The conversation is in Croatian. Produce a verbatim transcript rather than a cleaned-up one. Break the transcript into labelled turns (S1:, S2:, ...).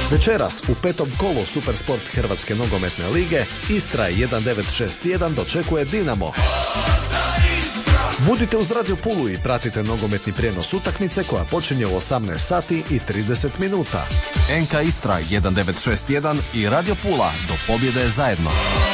S1: Večeras u petom kolu Supersport Hrvatske nogometne lige Istra jedan devet šest jedan dočekuje Dinamo. Budite uz Radio Pulu i pratite nogometni prijenos utakmice koja počinje u osamnaest sati i trideset minuta.
S2: en ka Istra jedan devet šest jedan i Radio Pula do pobjede zajedno.